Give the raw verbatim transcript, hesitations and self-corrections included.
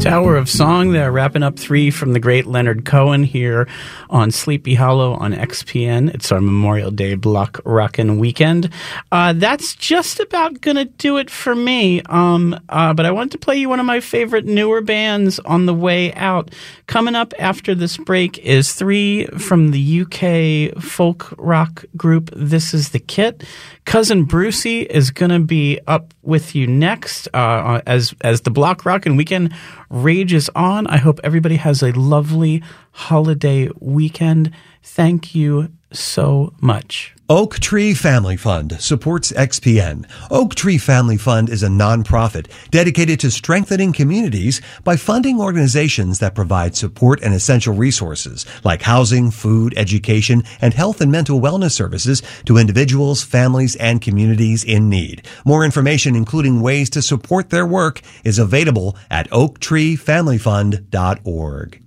Tower of Song there, wrapping up three from the great Leonard Cohen here on Sleepy Hollow on X P N. It's our Memorial Day block rockin' weekend. Uh, that's just about gonna do it for me. Um, uh, but I wanted to play you one of my favorite newer bands on the way out. Coming up after this break is three from the U K folk rock group This Is the Kit. Cousin Brucey is gonna be up with you next uh, as as the block rockin' weekend rages on. I hope everybody has a lovely holiday weekend. Thank you so much. Oak Tree Family Fund supports X P N. Oak Tree Family Fund is a nonprofit dedicated to strengthening communities by funding organizations that provide support and essential resources like housing, food, education, and health and mental wellness services to individuals, families, and communities in need. More information, including ways to support their work, is available at oak tree family fund dot org.